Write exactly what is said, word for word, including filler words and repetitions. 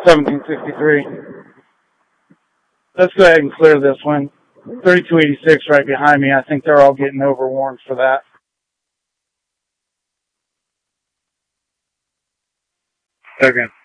seventeen sixty-three. Let's go ahead and clear this one. thirty-two eighty-six right behind me. I think they're all getting overwarned for that. Second.